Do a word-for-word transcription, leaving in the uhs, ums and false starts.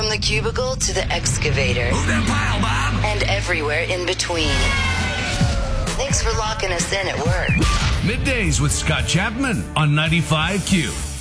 From the cubicle to the excavator. Move that pile, Bob. And everywhere in between. Thanks for locking us in at work. Middays with Scott Chapman on ninety-five Q.